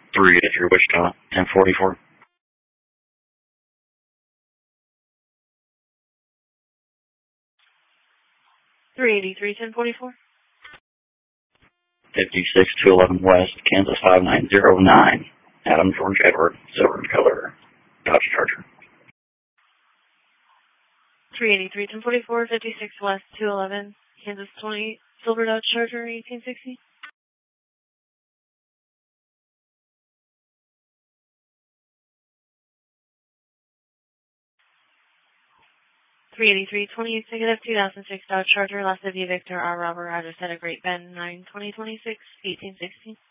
383 Wichita, 1044. 383-1044. 56211 West, Kansas 5909. Adam George Edward, silver color, Dodge Charger. 383-1044, 56 West 211, Kansas 20, silver Dodge Charger 1860. 383, 28 negative 2006 Dodge Charger, last of you Victor R. Robert, address at a Great Bend, 9-2026, 1860.